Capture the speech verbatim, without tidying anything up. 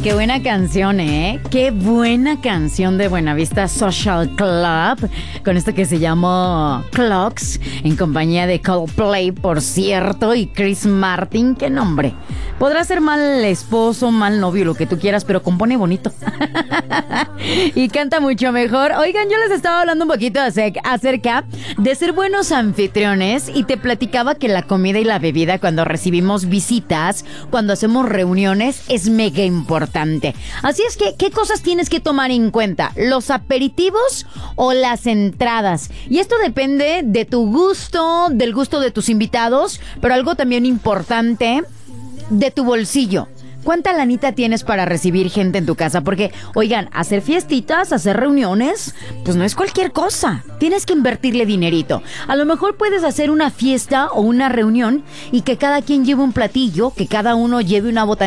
qué buena canción, ¿eh? Qué buena canción de Buenavista Social Club, con esto que se llamó Clocks, en compañía de Coldplay, por cierto, y Chris Martin. ¡Qué nombre! Podrá ser mal esposo, mal novio, lo que tú quieras, pero compone bonito. Y canta mucho mejor. Oigan, yo les estaba hablando un poquito acerca de ser buenos anfitriones y te platicaba que la comida y la bebida cuando recibimos visitas, cuando hacemos reuniones, es mega importante. Así es que, ¿qué cosas tienes que tomar en cuenta? ¿Los aperitivos o las entradas? Y esto depende de tu gusto, del gusto de tus invitados, pero algo también importante, de tu bolsillo. ¿Cuánta lanita tienes para recibir gente en tu casa? Porque, oigan, hacer fiestitas, hacer reuniones, pues no es cualquier cosa. Tienes que invertirle dinerito. A lo mejor puedes hacer una fiesta o una reunión y que cada quien lleve un platillo, que cada uno lleve una botanita